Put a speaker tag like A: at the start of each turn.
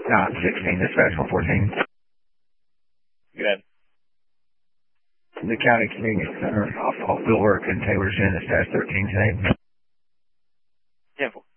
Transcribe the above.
A: Not 16, dispatch 114.
B: Good.
A: The County Community Center off Bill Work in Taylor's in dispatch 13 today.
B: 10-4.